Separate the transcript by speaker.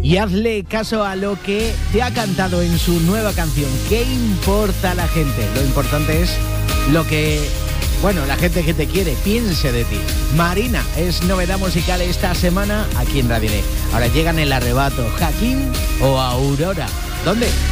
Speaker 1: y hazle caso a lo que te ha cantado en su nueva canción. ¿Qué importa la gente? Lo importante es lo que, bueno, la gente que te quiere piense de ti. Marina es novedad musical esta semana aquí en Radio L. Ahora llegan El Arrebato, Jaquín o Aurora. ¿Dónde?